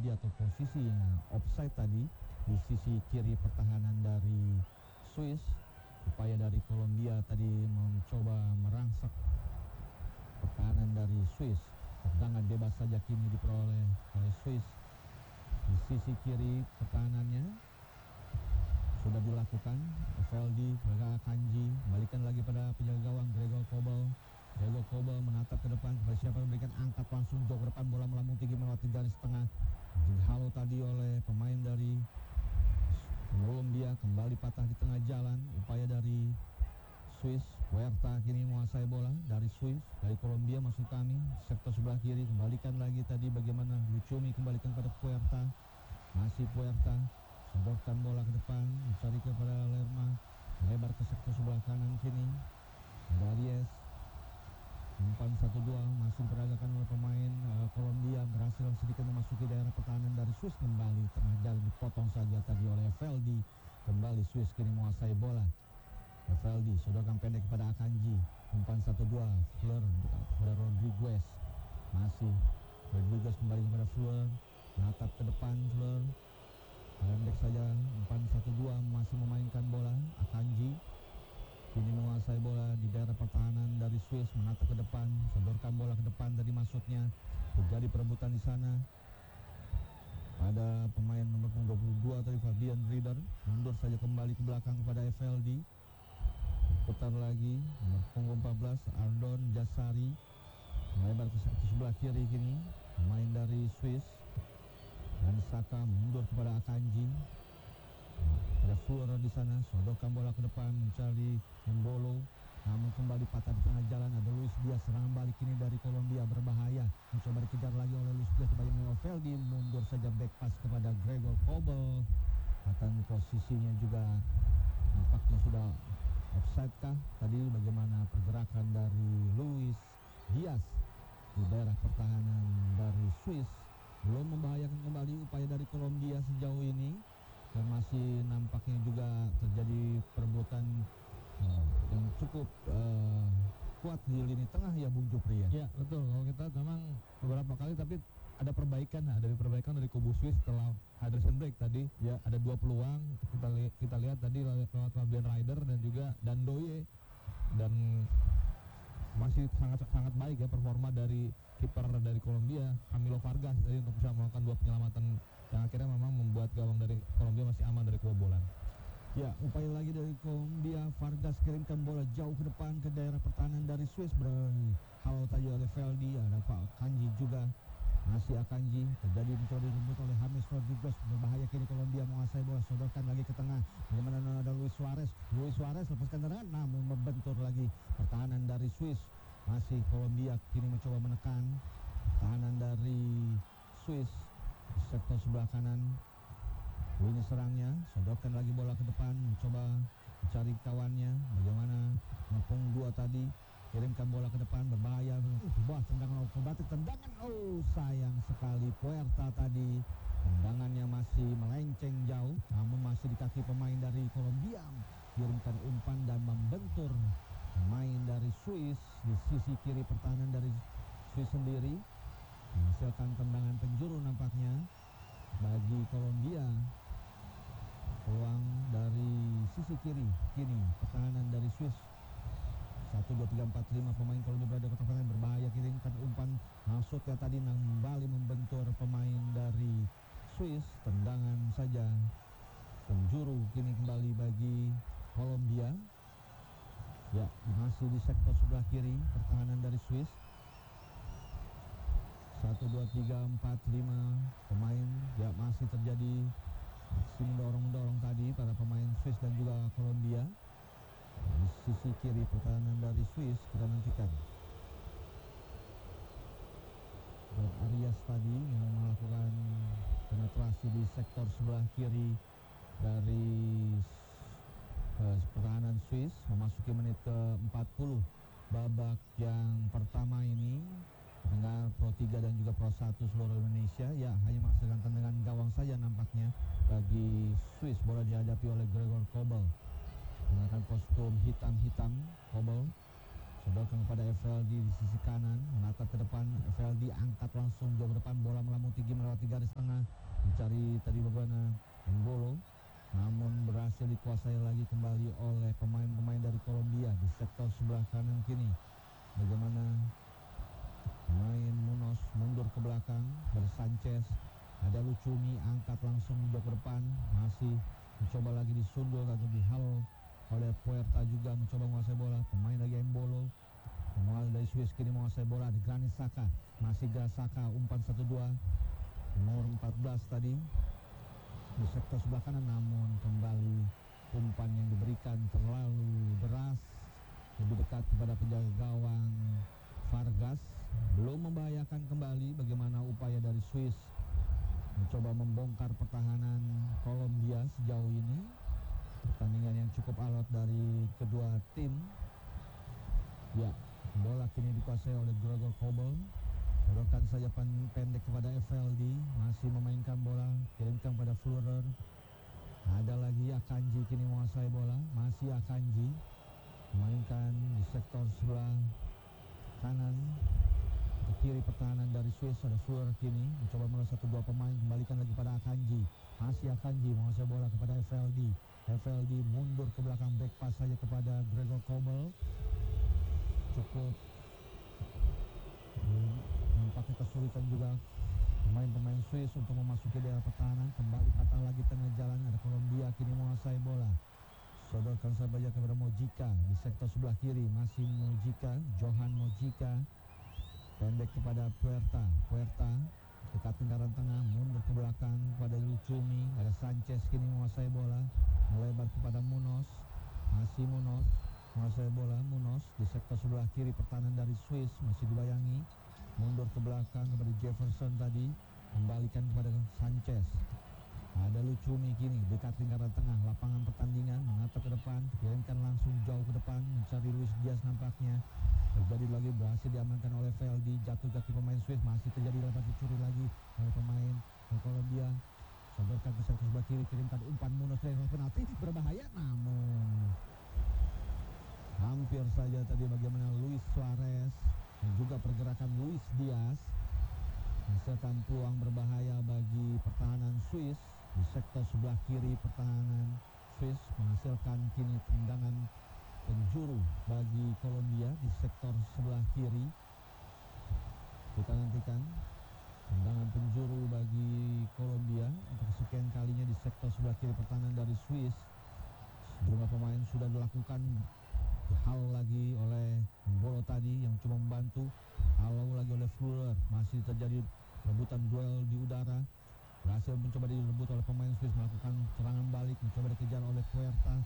terjadi atau posisinya offside tadi di sisi kiri pertahanan dari Swiss. Upaya dari Kolombia tadi mencoba merangsak pertahanan dari Swiss. Tendangan bebas saja kini diperoleh oleh Swiss. Di sisi kiri pertahanannya sudah dilakukan. Feldi kepada Akanji, kembalikan lagi pada penjaga gawang Gregor Kobel. Gregor Kobel menatap ke depan kepada siapa yang memberikan, angkat langsung jauh ke depan, bola melambung tinggi melewati garis tengah. Dihalau tadi oleh pemain dari Kolombia, kembali patah di tengah jalan. Upaya dari Swiss, Huerta kini menguasai bola dari Swiss, dari Kolombia masuk kami sektor sebelah kiri, kembalikan lagi tadi bagaimana Lucumi, kembalikan pada Huerta, masih Huerta, sedorkan bola ke depan, mencari kepada Lerma, lebar ke sektor sebelah kanan kini, Darius, umpan 1-2 masih diperagakan oleh pemain Kolombia, berhasil sedikit memasuki daerah pertahanan dari Swiss, kembali tengah jalan dipotong saja tadi oleh Feldi. Kembali Swiss kini menguasai bola. Feldi sodorkan pendek kepada Akanji, umpan 1-2, Fleur kepada Rodriguez, masih Rodriguez kembali kepada Fleur, menatap ke depan Fleur, pendek saja, umpan 1-2 masih memainkan bola. Akanji kini menguasai bola di daerah pertahanan dari Swiss, menatap ke depan, sodorkan bola ke depan tadi maksudnya, terjadi perebutan di sana. Ada pemain nomor 22 tadi Fabian Rieder, mundur saja kembali ke belakang kepada FLD. Putar lagi, nomor punggung 14 Ardon Jasari, melebar ke sebelah kiri kini, pemain dari Swiss. Dan Saka mundur kepada Akanji. Ada Flora di sana, sodorkan bola ke depan, mencari Embolo, namun kembali patah di tengah jalan. Ada Luis Diaz, serangan balik ini dari Kolombia berbahaya, mencoba dikejar lagi oleh Luis Diaz, sebagai Feldi, mundur saja back pass kepada Gregor Kobel. Akan posisinya juga nampaknya sudah offside kah tadi, bagaimana pergerakan dari Luis Diaz di daerah pertahanan dari Swiss. Belum membahayakan kembali upaya dari Kolombia sejauh ini, dan masih nampaknya juga terjadi perebutan yang cukup kuat di lini tengah ya Bung Jupri ya. Ya betul, kalau kita memang beberapa kali tapi ada perbaikan, dari perbaikan dari kubu Swiss setelah hydration break tadi. Ya, ada 2 peluang kita lihat tadi lewat Fabian Rieder dan juga Dandoye, dan masih sangat baik ya performa dari kiper dari Kolombia, Camilo Vargas tadi, untuk bisa melakukan 2 penyelamatan yang akhirnya memang membuat gawang dari Kolombia masih aman dari kebobolan. Ya, upaya lagi dari Kolombia, Vargas kirimkan bola jauh ke depan ke daerah pertahanan dari Swiss, berhalau tadi oleh Feldi. Ada Pak Akanji juga, masih Akanji, terjadi mencoba direbut oleh James Rodriguez, berbahaya kini Kolombia menguasai bola, sodorkan lagi ke tengah, bagaimana ada Luis Suarez lepaskan tendangan, namun membentur lagi pertahanan dari Swiss. Masih Kolombia kini mencoba menekan pertahanan dari Swiss di sektor sebelah kanan. Ini serangnya, sodorkan lagi bola ke depan, mencoba mencari kawannya, bagaimana Mapung 2 tadi, kirimkan bola ke depan, berbahaya, tendangan akrobatik, sayang sekali Puerta tadi, tendangannya masih melenceng jauh, namun masih di kaki pemain dari Kolombia, kirimkan umpan dan membentur pemain dari Swiss di sisi kiri pertahanan dari Swiss sendiri, menghasilkan tendangan penjuru nampaknya bagi Kolombia. Peluang dari sisi kiri kini pertahanan dari Swiss. 1, 2, 3, 4, 5 pemain Kolombia berada ke pertahanan, berbahaya, kirimkan umpan, maksudnya tadi kembali membentur pemain dari Swiss, tendangan saja penjuru kini kembali bagi Kolombia. Ya, masih di sektor sebelah kiri pertahanan dari Swiss. 1, 2, 3, 4, 5 pemain, ya masih terjadi aksi mendorong tadi para pemain Swiss dan juga Kolombia. Di sisi kiri pertahanan dari Swiss kita nantikan Arias tadi yang melakukan penetrasi di sektor sebelah kiri dari pertahanan Swiss, memasuki menit ke-40 babak yang pertama ini. Pendengar Pro 3 dan juga Pro 1 seluruh Indonesia, ya hanya menghasilkan tendangan gawang saja nampaknya bagi Swiss. Bola dihadapi oleh Gregor Kobel, menggunakan kostum hitam-hitam. Kobel Sodorkan kepada FLD di sisi kanan, menatap ke depan. FLD angkat langsung jauh ke depan, bola melambung tinggi melewati garis tengah, mencari tadi bagaimana Embolo, namun berhasil dikuasai lagi kembali oleh pemain-pemain dari Kolombia di sektor sebelah kanan kini. Bagaimana pemain Munoz mundur ke belakang pada Sanchez, ada Lucumi angkat langsung jauh ke depan, masih mencoba lagi disundul atau dihalau oleh Puerta, juga mencoba menguasai bola. Pemain lagi Embolo, pemain dari Swiss kini menguasai bola di Granit Xhaka, masih Saka, umpan 1-2 nomor 14 tadi di sektor sebelah kanan, namun kembali umpan yang diberikan terlalu deras, lebih dekat kepada penjaga gawang Vargas, belum membahayakan kembali. Bagaimana upaya dari Swiss mencoba membongkar pertahanan Kolombia sejauh ini. Pertandingan yang cukup alot dari kedua tim. Ya, bola kini dikuasai oleh Gregor Kobel. Dorongkan saja pendek kepada FLD, masih memainkan bola, kirimkan pada Führer. Ada lagi Akanji kini menguasai bola, masih Akanji memainkan di sektor sebelah kanan. Ke kiri pertahanan dari Swiss ada Führer kini mencoba melalui 1-2 pemain, kembalikan lagi pada Akanji, masih Akanji menguasai bola kepada FLD. FLD mundur ke belakang, back pass saja kepada Gregor Kobel. Cukup nampaknya kesulitan juga pemain-pemain Swiss untuk memasuki daerah pertahanan. Kembali patah lagi tengah jalan, ada Kolombia kini menguasai bola. Sodorkan saja kepada Mojica di sektor sebelah kiri, masih Mojica, Johan Mojica, pendek kepada Puerta. Puerta dekat lingkaran tengah, mundur ke belakang kepada Lucumi, ada Sanchez kini menguasai bola, melebar kepada Munoz, masih Munoz menguasai bola. Munoz di sektor sebelah kiri pertahanan dari Swiss masih dibayangi, mundur ke belakang kepada Jefferson tadi, kembalikan kepada Sanchez. Ada Lucumi kini dekat lingkaran tengah lapangan pertandingan, menatap ke depan, kirimkan langsung jauh ke depan, mencari Luis Diaz nampaknya. Terjadi lagi, berhasil diamankan oleh FLD, jatuh kaki pemain Swiss, masih terjadi dapat dicuri lagi oleh pemain Kolombia. Sodorkan ke sektor sebelah kiri, kirimkan umpan Munoz dari penalti, berbahaya, namun hampir saja tadi bagaimana Luis Suarez dan juga pergerakan Luis Diaz menghasilkan peluang berbahaya bagi pertahanan Swiss. Di sektor sebelah kiri pertahanan Swiss menghasilkan kini tendangan penjuru bagi Kolombia di sektor sebelah kiri. Kita nantikan tendangan penjuru bagi Kolombia untuk kesekian kalinya di sektor sebelah kiri pertahanan dari Swiss. Sejumlah pemain sudah dilakukan hal lagi oleh Bolo tadi yang cuma membantu, halau lagi oleh Führer, masih terjadi rebutan duel di udara, berhasil mencoba direbut oleh pemain Swiss, melakukan serangan balik, mencoba dikejar oleh Puerta.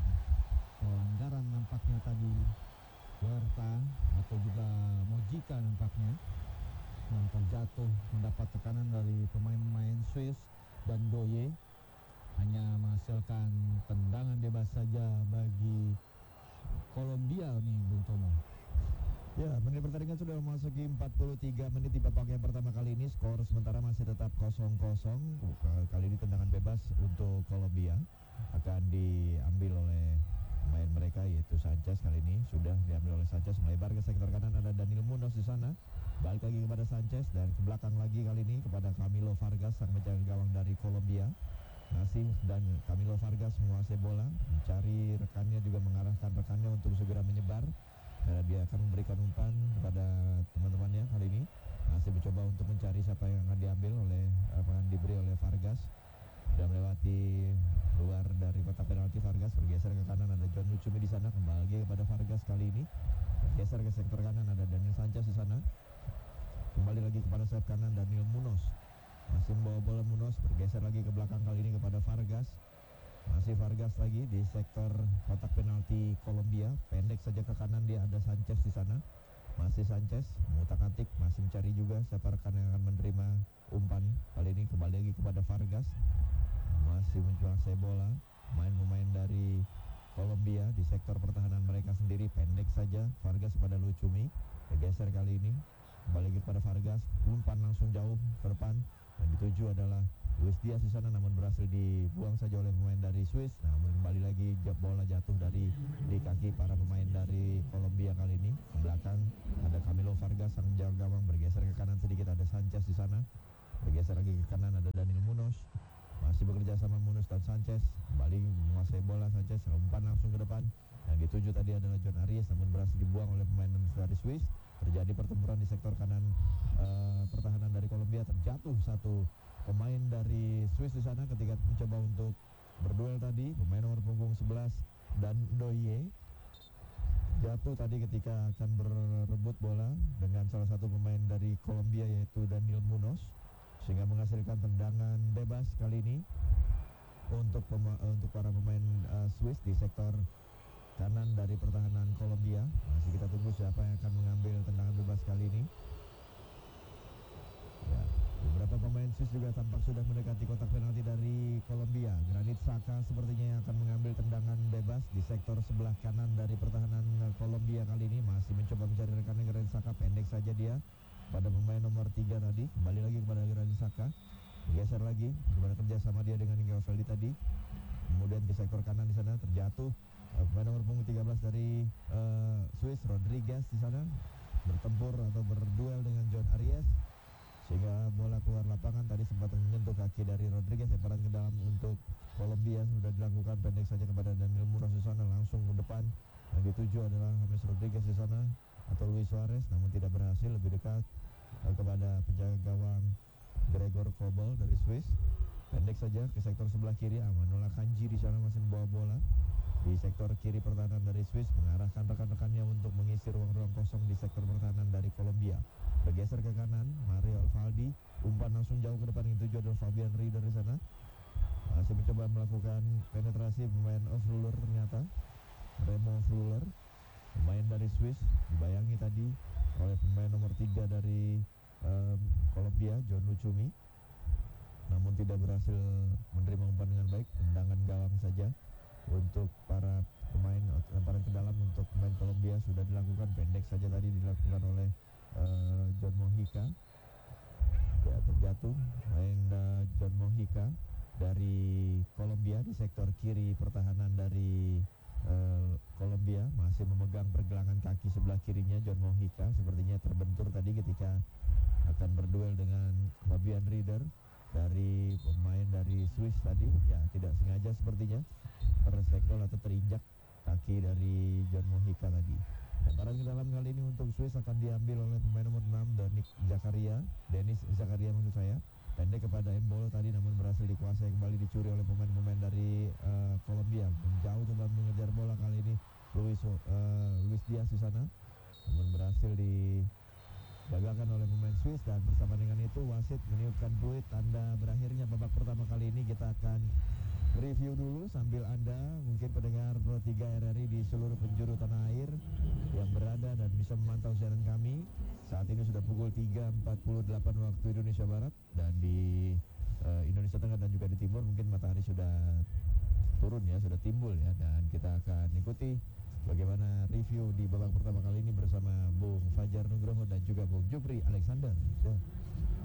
Pelanggaran nampaknya tadi Puerta atau juga Mojica nampaknya yang terjatuh mendapat tekanan dari pemain-pemain Swiss, dan Doye hanya menghasilkan tendangan bebas saja bagi Kolombia nih, Bung Tomo. Ya, menit pertandingan sudah memasuki 43 menit di babak yang pertama kali ini. Skor sementara masih tetap 0-0. Kali ini tendangan bebas untuk Kolombia akan diambil oleh pemain mereka, yaitu Sanchez. Kali ini sudah diambil oleh Sanchez, melebar ke sektor kanan, ada Daniel Munoz di sana. Balik lagi kepada Sanchez dan ke belakang lagi kali ini kepada Camilo Vargas, sang penjaga gawang dari Kolombia. Masih dan Camilo Vargas menguasai bola, mencari rekannya, juga mengarahkan rekannya untuk segera menyebar. Karena dia akan memberikan umpan kepada teman-temannya kali ini. Masih mencoba untuk mencari siapa yang akan diambil oleh, akan diberi oleh Vargas. Sudah melewati luar dari kotak penalti. Vargas bergeser ke kanan, ada John Lucumi di sana, kembali kepada Vargas kali ini. Bergeser ke sektor kanan, ada Daniel Sanchez di sana. Kembali lagi kepada sayap kanan Daniel Munoz. Masih membawa bola Munoz, bergeser lagi ke belakang kali ini kepada Vargas. Masih Vargas lagi di sektor kotak penalti Kolombia, pendek saja ke kanan, dia ada Sanchez di sana. Masih Sanchez mengutak-atik, masih mencari juga siapa rekan yang akan menerima umpan. Kali ini kembali lagi kepada Vargas, masih menguasai bola. Pemain-pemain dari Kolombia di sektor pertahanan mereka sendiri, pendek saja Vargas pada Lucumi. Bergeser kali ini kembali lagi kepada Vargas, umpan langsung jauh ke depan, dan dituju adalah Luis Diaz di sana, namun berhasil dibuang saja oleh pemain dari Swiss. Namun kembali lagi bola jatuh di kaki para pemain dari Kolombia kali ini. Ke belakang ada Camilo Vargas sang jaga gawang, bergeser ke kanan sedikit ada Sanchez di sana. Bergeser lagi ke kanan ada Daniel Munoz. Masih bekerja sama Munoz dan Sanchez. Kembali menguasai bola Sanchez, umpan langsung ke depan. Yang dituju tadi adalah John Arias, namun berhasil dibuang oleh pemain dari Swiss. Terjadi pertempuran di sektor kanan pertahanan dari Kolombia. Terjatuh satu pemain dari Swiss di sana ketika mencoba untuk berduel tadi. Pemain nomor punggung 11 dan Doye jatuh tadi ketika akan berebut bola dengan salah satu pemain dari Kolombia yaitu Daniel Munoz, sehingga menghasilkan tendangan bebas kali ini untuk para pemain Swiss di sektor kanan dari pertahanan Kolombia. Masih kita tunggu siapa yang akan mengambil tendangan bebas kali ini. Ya, beberapa pemain Swiss juga tampak sudah mendekati kotak penalti dari Kolombia. Granit Xhaka sepertinya yang akan mengambil tendangan bebas di sektor sebelah kanan dari pertahanan Kolombia kali ini. Masih mencoba mencari rekannya Granit Xhaka, pendek saja dia pada pemain nomor 3 tadi. Kembali lagi kepada Granit Xhaka, geser lagi bagaimana kerjasama dia dengan Ingeo Feldi tadi. Kemudian ke sektor kanan di sana terjatuh pemain nomor punggung 13 dari Swiss, Rodriguez di sana bertempur atau berduel dengan John Arias, sehingga bola keluar lapangan. Tadi sempat menyentuh kaki dari Rodriguez. Lemparan ke dalam untuk Kolombia sudah dilakukan, pendek saja kepada Daniel Munoz di sana, langsung ke depan. Yang dituju adalah James Rodriguez di sana atau Luis Suarez, namun tidak berhasil. Lebih dekat kepada penjaga gawang Gregor Kobel dari Swiss. Pendek saja ke sektor sebelah kiri. Amanullah Kanji di sana masih membawa bola di sektor kiri pertahanan dari Swiss, mengarahkan rekan-rekannya untuk mengisi ruang-ruang kosong di sektor pertahanan dari Kolombia. Bergeser ke kanan, Mario Alvaldi, umpan langsung jauh ke depan. Yang tujuh adalah Fabian Rieder di sana. Masih mencoba melakukan penetrasi pemain Fluller, ternyata Remo Fluller, pemain dari Swiss, dibayangi tadi oleh pemain nomor 3 dari Kolombia, John Lucumi, namun tidak berhasil menerima umpan dengan baik. Tendangan gawang saja untuk para pemain. Lemparan ke dalam untuk pemain Kolombia sudah dilakukan, pendek saja tadi dilakukan oleh John Mojica. Ya, terjatuh main John Mojica dari Kolombia di sektor kiri pertahanan dari Kolombia. Masih memegang pergelangan kaki sebelah kirinya John Mojica, sepertinya terbentur tadi ketika akan berduel dengan Fabian Rieder dari pemain dari Swiss tadi. Ya, tidak sengaja sepertinya tersenggol atau terinjak kaki dari John Mojica tadi. Lemparan ke dalam kali ini untuk Swiss akan diambil oleh pemain nomor 6 Denis Zakaria maksud saya. Pendek kepada Embolo tadi, namun berhasil dikuasai, kembali dicuri oleh pemain-pemain dari Kolombia. Menjauh coba mengejar bola kali ini Luis Diaz di sana, namun berhasil digagalkan oleh pemain Swiss. Dan bersama dengan itu wasit meniupkan peluit tanda berakhirnya babak pertama kali ini. Kita akan review dulu sambil Anda mungkin pendengar Pro 3 RRI di seluruh penjuru tanah air yang berada dan bisa memantau siaran kami. Saat ini sudah pukul 3.48 waktu Indonesia Barat, dan di Indonesia Tengah dan juga di Timur mungkin matahari sudah turun ya, sudah timbul ya. Dan kita akan ikuti bagaimana review di babak pertama kali ini bersama Bung Fajar Nugroho dan juga Bung Jupri Alexander. Ya.